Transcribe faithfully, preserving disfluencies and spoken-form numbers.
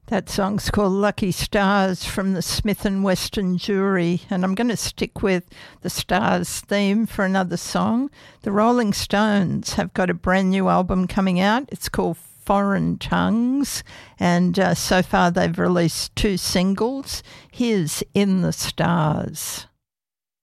That song's called Lucky Stars from the Smith and Weston Jury, and I'm going to stick with the Stars theme for another song. The Rolling Stones have got a brand new album coming out. It's called Foreign Tongues, and uh, so far they've released two singles. Here's In the Stars.